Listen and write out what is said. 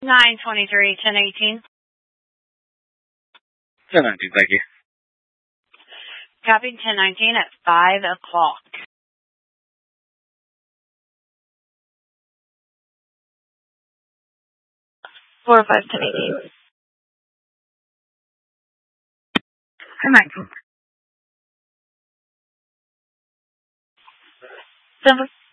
923, 1018. 1019, thank you. Copy 1019 at 5 o'clock. 405, 1018. 1019. 7